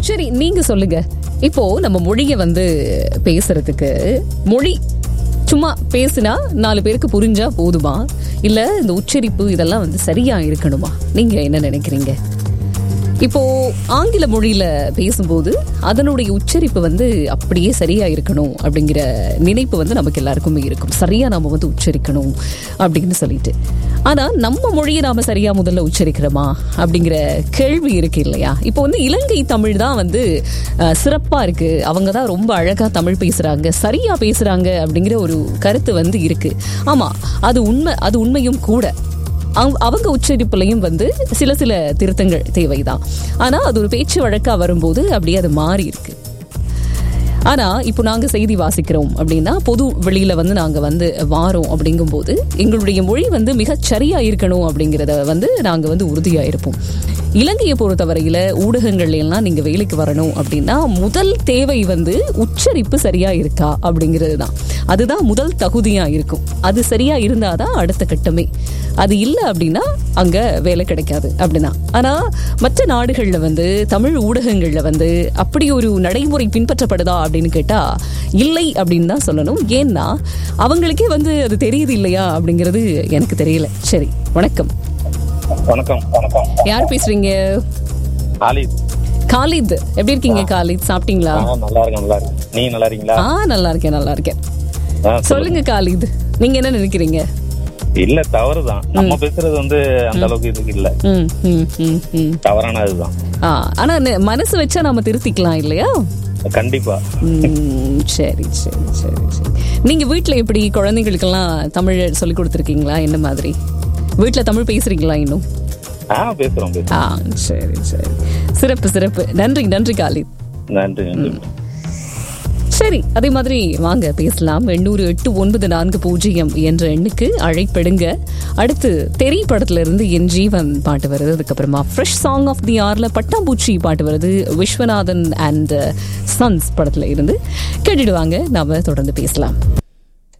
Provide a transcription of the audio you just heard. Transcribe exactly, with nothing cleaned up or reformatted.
சரி, நீங்க சொல்லுங்க. இப்போ நம்ம மொழியை வந்து பேசுறதுக்கு மொழி சும்மா பேசுனா நாலு பேருக்கு புரிஞ்சா போதுமா, இல்ல இந்த உச்சரிப்பு இதெல்லாம் வந்து சரியா இருக்கணுமா? நீங்க என்ன நினைக்கிறீங்க? இப்போ ஆங்கில மொழியில பேசும்போது அதனுடைய உச்சரிப்பு வந்து அப்படியே சரியா இருக்கணும் அப்படிங்கிற நினைப்பு வந்து நமக்கு எல்லாருக்குமே இருக்கும். சரியா நாம வந்து உச்சரிக்கணும் அப்படின்னு சொல்லிட்டு. ஆனா நம்ம மொழியை நாம சரியா முதல்ல உச்சரிக்கிறோமா அப்படிங்கிற கேள்வி இருக்கு இல்லையா? இப்போ வந்து இலங்கை தமிழ் தான் வந்து சிறப்பா இருக்கு, அவங்க தான் ரொம்ப அழகா தமிழ் பேசுறாங்க, சரியா பேசுறாங்க அப்படிங்கிற ஒரு கருத்து வந்து இருக்கு. ஆமா, அது உண்மை, அது உண்மையும் கூட. அவங்க உச்சரிப்புலையும் வந்து சில சில திருத்தங்கள் தேவைதான். ஆனா அது ஒரு பேச்சு வழக்கா வரும்போது அப்படியே அது மாறி இருக்கு. ஆனா இப்போ நாங்க செய்தி வாசிக்கிறோம் அப்படின்னா பொது வெளியில வந்து நாங்க வந்து வாரோம் அப்படிங்கும் போது எங்களுடைய மொழி வந்து மிகச் சரியா இருக்கணும் அப்படிங்கிறத வந்து நாங்க வந்து உறுதியா இருப்போம். இலங்கையை பொறுத்தவரையில ஊடகங்கள்ல எல்லாம் நீங்க வேலைக்கு வரணும் அப்படின்னா முதல் தேவை வந்து உச்சரிப்பு சரியா இருக்கா அப்படிங்கிறது தான். அதுதான் முதல் தகுதியா இருக்கும். அது சரியா இருந்தாதான் அடுத்த கட்டமே. அது இல்லை அப்படின்னா அங்க வேலை கிடைக்காது அப்படின்னா. ஆனா மற்ற நாடுகள்ல வந்து தமிழ் ஊடகங்கள்ல வந்து அப்படி ஒரு நடைமுறை பின்பற்றப்படுதா அப்படின்னு கேட்டா இல்லை அப்படின்னு தான் சொல்லணும். ஏன்னா அவங்களுக்கே வந்து அது தெரியுது இல்லையா அப்படிங்கிறது எனக்கு தெரியல. சரி, வணக்கம். வணக்கம். வணக்கம். யார் பேசுறீங்க? காலித். காலித், எப்படி இருக்கீங்க காலித்? சாப்பிட்டீங்களா? நல்லா இருக்கேன். நல்லா இருக்கேன். நீங்க நல்லா இருக்கீங்களா? ஆ, நல்லா இருக்கேன், நல்லா இருக்கேன். சொல்லுங்க காலித், நீங்க என்ன நினைக்கிறீங்க? இல்ல, தவறுதான். நம்ம பேசுறது வந்து அந்த அளவுக்கு இதுக்கு இல்ல, தவறானதுதான். ஆனா மனசு வச்சா நாம திருத்திக்கலாம் இல்லையா? கண்டிப்பா. சரி சரி சரி சரி. நீங்க வீட்டுல எப்படி குழந்தைகளுக்கெல்லாம் தமிழ் சொல்லி கொடுத்துருக்கீங்களா? என்ன மாதிரி வீட்டுல தமிழ் பேசுறீங்களா இன்னும்? பேசுறோம் பேசுறோம். சரி சரி, சிறப்பு சிறப்பு. நன்றி நன்றி காலித். நன்றி நன்றி. சரி, அதே மாதிரி வாங்க பேசலாம். எண்ணூறு எட்டு ஒன்பது நான்கு பூஜ்ஜியம் என்ற எண்ணுக்கு அழைப்படுங்க. அடுத்து தெரி படத்துல இருந்து என் ஜீவன் பாட்டு வருது. அதுக்கப்புறமா ஃப்ரெஷ் சாங் ஆஃப் தி ஆர்ல பட்டாம்பூச்சி பாட்டு வருது. விஸ்வநாதன் அண்ட் சன்ஸ் படத்துல இருந்து கேட்டுடுவாங்க. நாம தொடர்ந்து பேசலாம்.